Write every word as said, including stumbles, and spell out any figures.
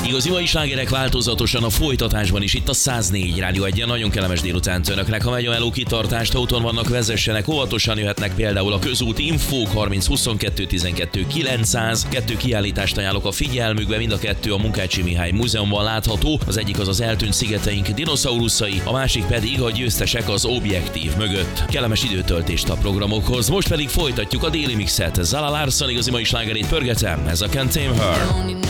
Igazi mai slágerek változatosan a folytatásban is itt a száz négy Rádió egyen. Nagyon kellemes délutánt önöknek. Ha megy a meló kitartást, ha úton vannak, vezessenek, óvatosan jöhetnek például a közúti infók harminc huszonkettő tizenkettő kilencszáz. Kettő kiállítást ajánlok a figyelmükbe, mind a kettő a Munkácsi Mihály Múzeumban látható. Az egyik az az eltűnt szigeteink dinoszauruszai, a másik pedig a győztesek az objektív mögött. Kellemes időtöltést a programokhoz. Most pedig folytatjuk a déli mixet. Zala Larsson igazi mai slágerét pörgetem. Ez a Can't Tame Her.